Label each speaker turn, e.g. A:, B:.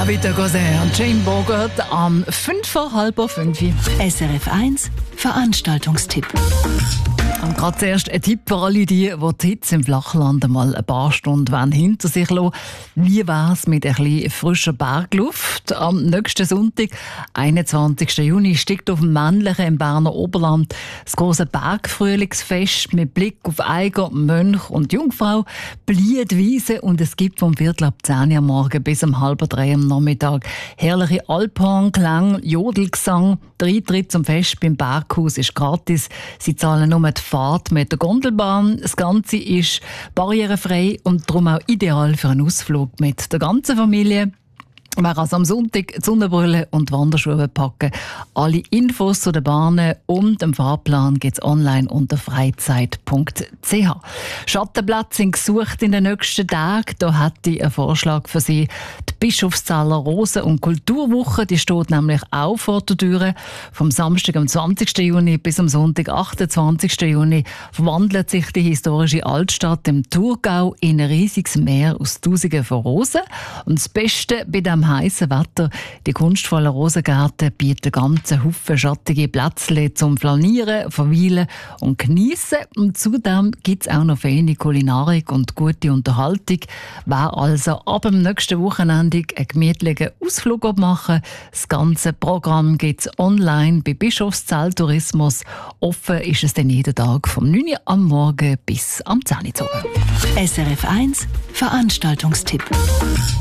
A: La Vita Cos'è, Jane Bogart am 5:30.
B: SRF 1 Veranstaltungstipp.
A: Und gerade zuerst ein Tipp für alle die Hitze im Flachland mal ein paar Stunden hinter sich lassen. Wie wär's mit ein bisschen frischer Bergluft? Am nächsten Sonntag, 21. Juni, steigt auf dem Männlichen im Berner Oberland das große Bergfrühlingsfest mit Blick auf Eiger, Mönch und Jungfrau, Bliedwiese, und es gibt vom 9:15 am Morgen bis um 2:30 am Nachmittag herrliche Alphorn-Klänge, Jodelgesang. Der Eintritt zum Fest beim Berghaus ist gratis. Sie zahlen nur die Fahrt mit der Gondelbahn. Das Ganze ist barrierefrei und darum auch ideal für einen Ausflug mit der ganzen Familie. Wer also am Sonntag die Sonnenbrille und die Wanderschuhe packen. Alle Infos zu den Bahnen und dem Fahrplan gibt es online unter freizeit.ch. Schattenplätze sind gesucht in den nächsten Tagen. Da hätte ich einen Vorschlag für Sie. Die Bischofszeller Rosen- und Kulturwoche, die steht nämlich auch vor der Tür. Vom Samstag am 20. Juni bis am Sonntag 28. Juni verwandelt sich die historische Altstadt im Thurgau in ein riesiges Meer aus Tausenden von Rosen. Und das Beste bei dem heißen Wetter, die kunstvollen Rosengärten bieten ganzen Haufen schattige Plätzchen zum Flanieren, Verweilen und Geniessen. Und zudem gibt es auch noch feine Kulinarik und gute Unterhaltung. Wer also ab dem nächsten Wochenende einen gemütlichen Ausflug machen, das ganze Programm gibt es online bei Bischofszell Tourismus. Offen ist es dann jeden Tag vom 9 Uhr am Morgen bis am 10 Uhr.
B: SRF 1 Veranstaltungstipp.